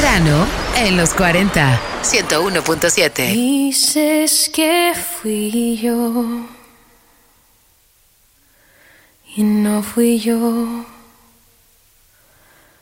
verano en los 40. 101.7. Dices que fui yo y no fui yo.